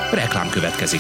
Reklám következik.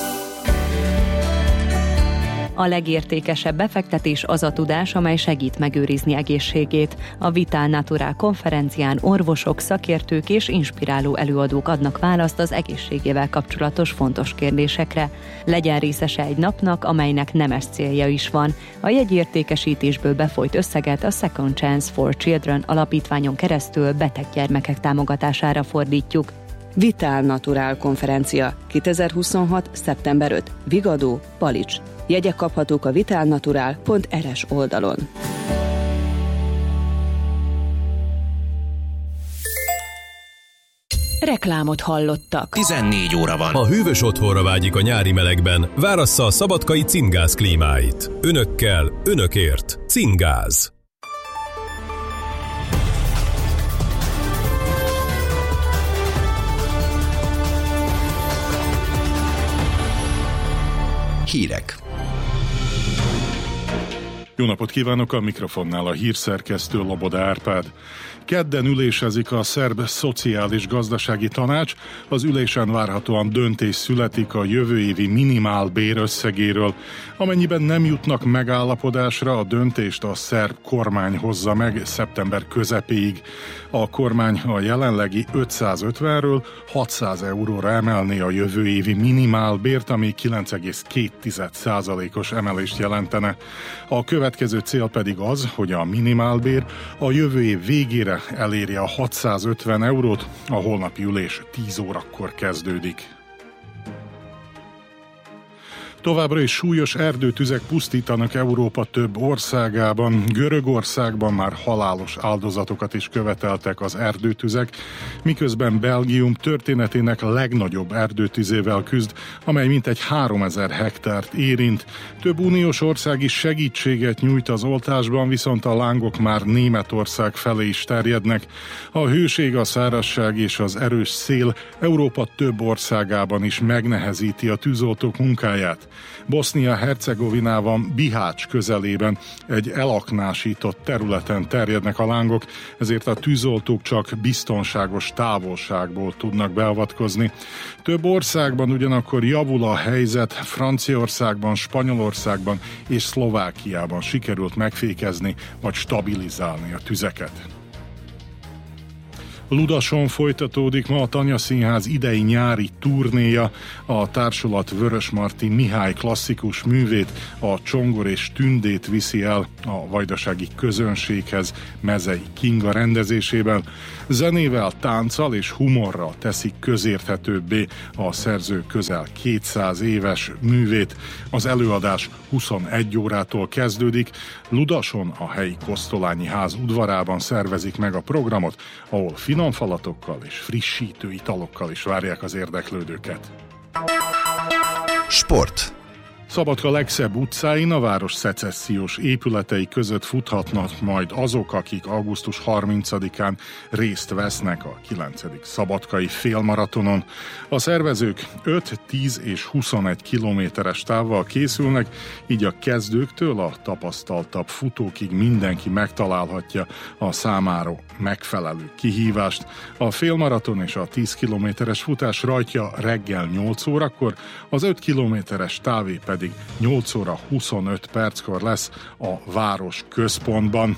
A legértékesebb befektetés az a tudás, amely segít megőrizni egészségét. A Vital Natural konferencián orvosok, szakértők és inspiráló előadók adnak választ az egészségével kapcsolatos fontos kérdésekre. Legyen részese egy napnak, amelynek nemes célja is van. A jegyértékesítésből befolyt összeget a Second Chance for Children alapítványon keresztül beteg gyermekek támogatására fordítjuk. Vital Natural konferencia 2026. szeptember 5. Vigadó, Palics. Jegyek kaphatók a vitalnatural.rs oldalon. Reklámot hallottak. 14 óra van. Ha hűvös otthonra vágyik a nyári melegben, várassza a szabadkai Cingáz klímáit. Önökkel, önökért. Cingáz. Hírek. Jó napot kívánok, a mikrofonnál a hírszerkesztő Loboda Árpád. Kedden ülésezik a szerb szociális-gazdasági tanács, az ülésen várhatóan döntés születik a jövő évi minimálbér összegéről. Amennyiben nem jutnak megállapodásra, a döntést a szerb kormány hozza meg szeptember közepéig. A kormány a jelenlegi 550-ről 600 euróra emelné a jövő évi minimálbért, ami 9,2%-os emelést jelentene. A következő cél pedig az, hogy a minimálbér a jövő év végére elérje a 650 eurót, a holnapi ülés 10 órakor kezdődik. Továbbra is súlyos erdőtüzek pusztítanak Európa több országában. Görögországban már halálos áldozatokat is követeltek az erdőtüzek, miközben Belgium történetének legnagyobb erdőtüzével küzd, amely mintegy 3000 hektárt érint. Több uniós ország is segítséget nyújt az oltásban, viszont a lángok már Németország felé is terjednek. A hőség, a szárazság és az erős szél Európa több országában is megnehezíti a tűzoltók munkáját. Bosznia-Hercegovinában, Bihács közelében egy elaknásított területen terjednek a lángok, ezért a tűzoltók csak biztonságos távolságból tudnak beavatkozni. Több országban ugyanakkor javul a helyzet, Franciaországban, Spanyolországban és Szlovákiában sikerült megfékezni vagy stabilizálni a tüzeket. Ludason folytatódik ma a Tanya Színház idei nyári turnéja. A társulat Vörösmarty Mihály klasszikus művét, a Csongor és Tündét viszi el a vajdasági közönséghez Mezei Kinga rendezésében. Zenével, tánccal és humorral teszik közérthetőbbé a szerző közel 200 éves művét. Az előadás 21 órától kezdődik. Ludason a helyi Kosztolányi ház udvarában szervezik meg a programot, ahol finom falatokkal és frissítő italokkal is várják az érdeklődőket. Sport. Szabadka legszebb utcáin, a város szecessziós épületei között futhatnak majd azok, akik augusztus 30-án részt vesznek a 9. szabadkai félmaratonon. A szervezők 5, 10 és 21 kilométeres távval készülnek, így a kezdőktől a tapasztaltabb futókig mindenki megtalálhatja a számára megfelelő kihívást. A félmaraton és a 10 kilométeres futás rajtja reggel 8 órakor, az 5 kilométeres távé pedig 8 óra 25 perckor lesz a város központban.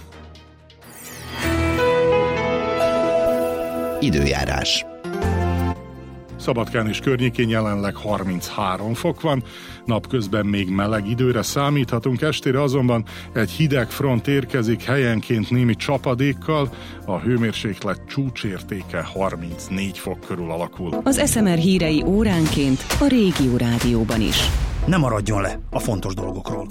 Időjárás. Szabadkán és környékén jelenleg 33 fok van, napközben még meleg időre számíthatunk, estére azonban egy hideg front érkezik helyenként némi csapadékkal, a hőmérséklet csúcsértéke 34 fok körül alakul. Az SMR hírei óránként a Régió Rádióban is. Ne maradjon le a fontos dolgokról.